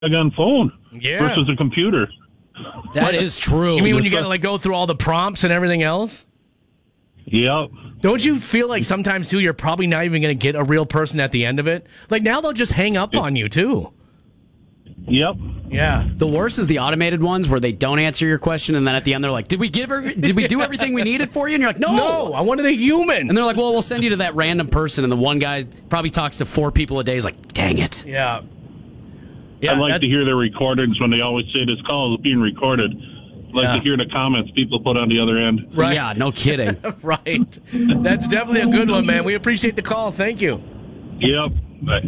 gun phone versus a computer. That is true. You mean when you got to go through all the prompts and everything else? Yep. Don't you feel like sometimes, too, you're probably not even going to get a real person at the end of it? Like, now they'll just hang up on you, too. Yep. Yeah. The worst is the automated ones where they don't answer your question, and then at the end they're like, did we do everything we needed for you? And you're like, no, I wanted a human. And they're like, well, we'll send you to that random person, and the one guy probably talks to 4 people a day. He's like, dang it. Yeah. I'd like to hear their recordings when they always say this call is being recorded. I'd like to hear the comments people put on the other end. Right. Yeah, no kidding. Right. That's definitely a good one, man. We appreciate the call. Thank you. Yep. Bye.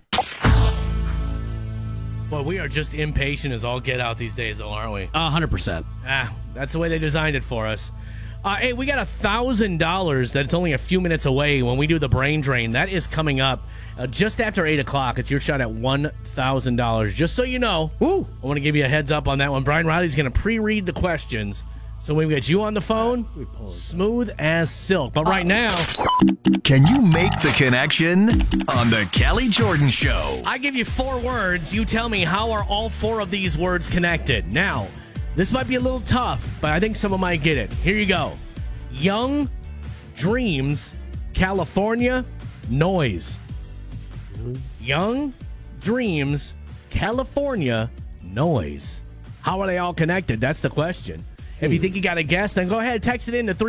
Well, we are just impatient as all get out these days, though, aren't we? 100%. That's the way they designed it for us. Hey, we got $1,000 that's only a few minutes away when we do the brain drain. That is coming up just after 8 o'clock. It's your shot at $1,000. Just so you know, I want to give you a heads up on that one. Brian Riley's going to pre-read the questions. So when we get you on the phone, smooth as silk. But right now... Can you make the connection on the Kelly Jordan Show? I give you 4 words. You tell me how are all 4 of these words connected. Now, this might be a little tough, but I think someone might get it. Here you go. Young, dreams, California, noise. Young, dreams, California, noise. How are they all connected? That's the question. If you think you got a guess, then go ahead, text it in to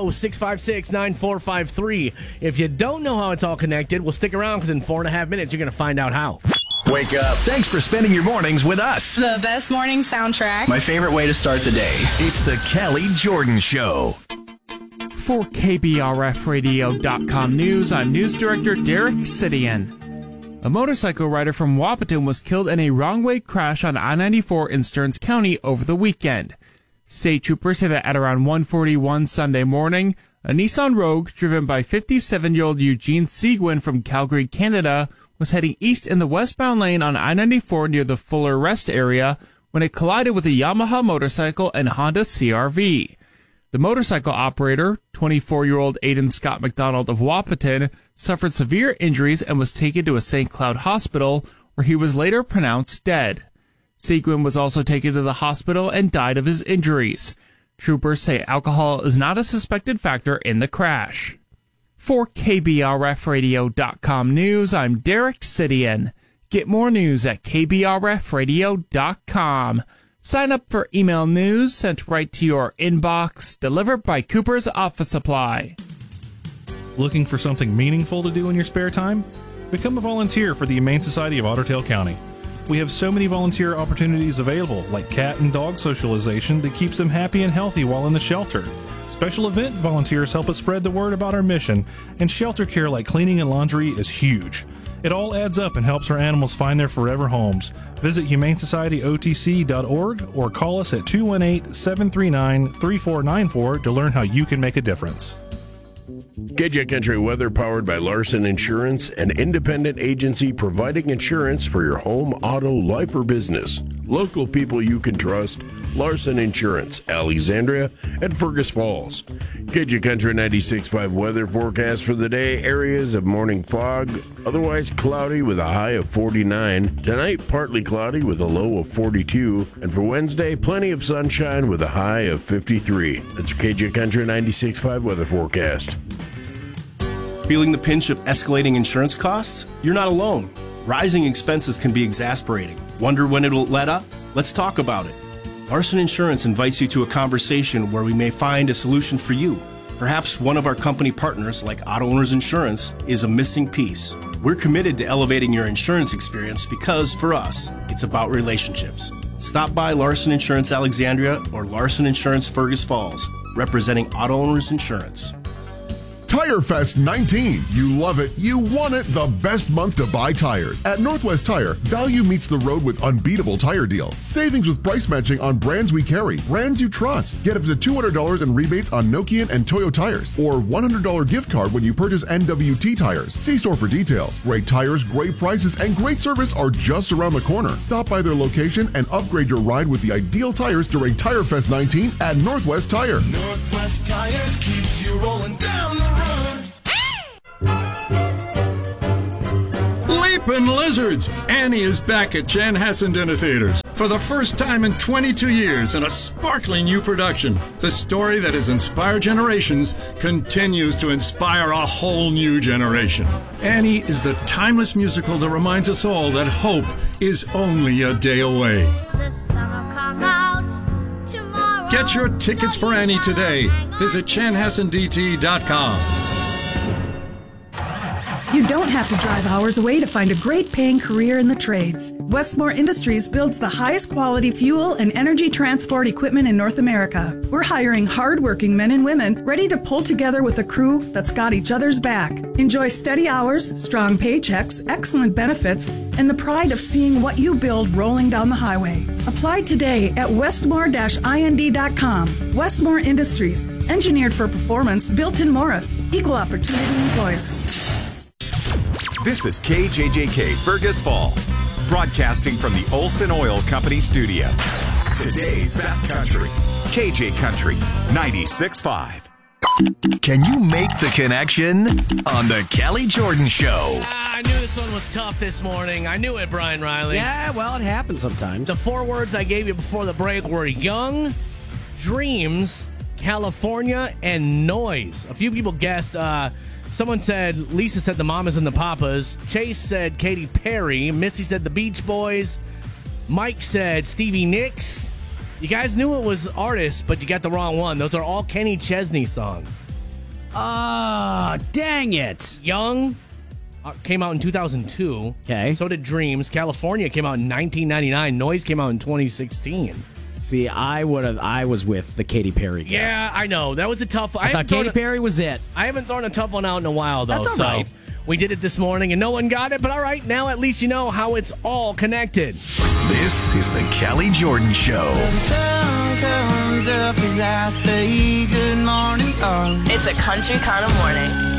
320-656-9453. If you don't know how it's all connected, we'll stick around because in 4.5 minutes, you're going to find out how. Wake up. Thanks for spending your mornings with us. The best morning soundtrack. My favorite way to start the day. It's the Kelly Jordan Show. For KBRFradio.com News, I'm News Director Derek Sidian. A motorcycle rider from Wahpeton was killed in a wrong-way crash on I-94 in Stearns County over the weekend. State troopers say that at around 1:41 Sunday morning, a Nissan Rogue driven by 57-year-old Eugene Seguin from Calgary, Canada, was heading east in the westbound lane on I-94 near the Fuller Rest area when it collided with a Yamaha motorcycle and Honda CR-V. The motorcycle operator, 24-year-old Aiden Scott McDonald of Wahpeton, suffered severe injuries and was taken to a St. Cloud hospital, where he was later pronounced dead. Seguin was also taken to the hospital and died of his injuries. Troopers say alcohol is not a suspected factor in the crash. For KBRFradio.com News, I'm Derek Sidian. Get more news at KBRFradio.com. Sign up for email news sent right to your inbox, delivered by Cooper's Office Supply. Looking for something meaningful to do in your spare time? Become a volunteer for the Humane Society of Otter Tail County. We have so many volunteer opportunities available, like cat and dog socialization that keeps them happy and healthy while in the shelter. Special event volunteers help us spread the word about our mission, and shelter care like cleaning and laundry is huge. It all adds up and helps our animals find their forever homes. Visit HumaneSocietyOTC.org or call us at 218-739-3494 to learn how you can make a difference. KJ Country Weather, powered by Larson Insurance, an independent agency providing insurance for your home, auto, life, or business. Local people you can trust. Larson Insurance, Alexandria and Fergus Falls. KJ Country 96.5 weather forecast for the day. Areas of morning fog, otherwise cloudy with a high of 49. Tonight, partly cloudy with a low of 42. And for Wednesday, plenty of sunshine with a high of 53. That's KJ Country 96.5 weather forecast. Feeling the pinch of escalating insurance costs? You're not alone. Rising expenses can be exasperating. Wonder when it'll let up? Let's talk about it. Larson Insurance invites you to a conversation where we may find a solution for you. Perhaps one of our company partners, like Auto Owners Insurance, is a missing piece. We're committed to elevating your insurance experience because, for us, it's about relationships. Stop by Larson Insurance Alexandria or Larson Insurance Fergus Falls, representing Auto Owners Insurance. Tire Fest 19. You love it. You want it. The best month to buy tires. At Northwest Tire, value meets the road with unbeatable tire deals. Savings with price matching on brands we carry. Brands you trust. Get up to $200 in rebates on Nokian and Toyo tires. Or $100 gift card when you purchase NWT tires. See store for details. Great tires, great prices, and great service are just around the corner. Stop by their location and upgrade your ride with the ideal tires during Tire Fest 19 at Northwest Tire. Northwest Tire keeps you rolling down the road. Leap Weepin' Lizards. Annie is back at Chanhassen Dinner Theaters for the first time in 22 years in a sparkling new production. The story that has inspired generations continues to inspire a whole new generation. Annie is the timeless musical that reminds us all that hope is only a day away. Get your tickets for Annie today. Visit chanhassendt.com. You don't have to drive hours away to find a great paying career in the trades. Westmore Industries builds the highest quality fuel and energy transport equipment in North America. We're hiring hardworking men and women ready to pull together with a crew that's got each other's back. Enjoy steady hours, strong paychecks, excellent benefits, and the pride of seeing what you build rolling down the highway. Apply today at westmore-ind.com. Westmore Industries, engineered for performance, built in Morris, equal opportunity employer. This is KJJK Fergus Falls, broadcasting from the Olson Oil Company studio. Today's best country, KJ Country 96.5. Can you make the connection on the Kelly Jordan Show? I knew this one was tough this morning. I knew it, Brian Riley. Yeah, well, it happens sometimes. The 4 words I gave you before the break were young, dreams, California, and noise. A few people guessed. Someone said, Lisa said the Mamas and the Papas. Chase said Katy Perry. Missy said the Beach Boys. Mike said Stevie Nicks. You guys knew it was artists, but you got the wrong one. Those are all Kenny Chesney songs. Dang it. Young came out in 2002. Okay. So did Dreams. California came out in 1999. Noise came out in 2016. See, I was with the Katy Perry guess. Yeah, I know. That was a tough one. I thought Katy Perry was it. I haven't thrown a tough one out in a while, though. That's all right. We did it this morning, and no one got it. But all right, now at least you know how it's all connected. This is the Kelly Jordan Show. The sun comes up as I say good morning, darling. It's a country kind of morning.